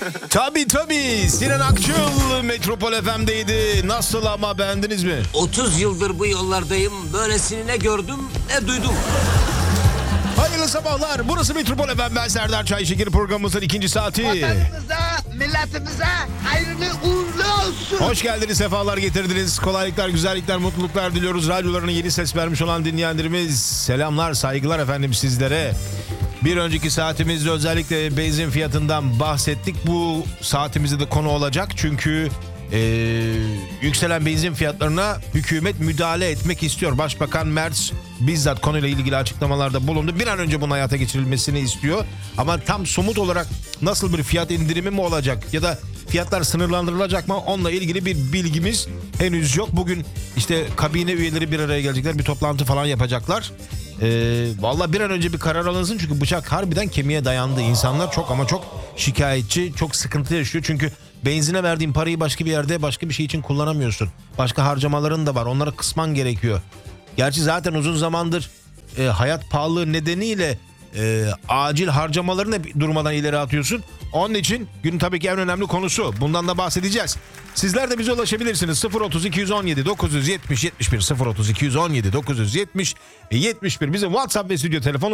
Tabii Sinan Akçıl Metropol FM'deydi. Nasıl ama, beğendiniz mi? 30 yıldır bu yollardayım. Böylesini ne gördüm ne duydum. Hayırlı sabahlar. Burası Metropol FM. Ben Serdar Çayşekir, programımızın ikinci saati. Vatanımıza, milletimize hayırlı uğurlu olsun. Hoş geldiniz, sefalar getirdiniz. Kolaylıklar, güzellikler, mutluluklar diliyoruz. Radyolarına yeni ses vermiş olan dinleyenlerimiz, selamlar, saygılar efendim sizlere. Bir önceki saatimizde özellikle benzin fiyatından bahsettik. Bu saatimizde de konu olacak. Çünkü yükselen benzin fiyatlarına hükümet müdahale etmek istiyor. Başbakan Merz bizzat konuyla ilgili açıklamalarda bulundu. Bir an önce bunun hayata geçirilmesini istiyor. Ama tam somut olarak nasıl bir fiyat indirimi mi olacak ya da fiyatlar sınırlandırılacak mı, onunla ilgili bir bilgimiz henüz yok. Bugün işte kabine üyeleri bir araya gelecekler, bir toplantı falan yapacaklar. Vallahi bir an önce bir karar alınsın, çünkü bıçak harbiden kemiğe dayandı. İnsanlar çok ama çok şikayetçi, çok sıkıntı yaşıyor. Çünkü benzine verdiğin parayı başka bir yerde başka bir şey için kullanamıyorsun. Başka harcamaların da var, onları kısman gerekiyor. Gerçi zaten uzun zamandır hayat pahalılığı nedeniyle acil harcamalarını durmadan ileri atıyorsun. Onun için günün tabii ki en önemli konusu. Bundan da bahsedeceğiz. Sizler de bize ulaşabilirsiniz. 030 217 970 71 030 217 970 71 bizim WhatsApp ve stüdyo telefonu.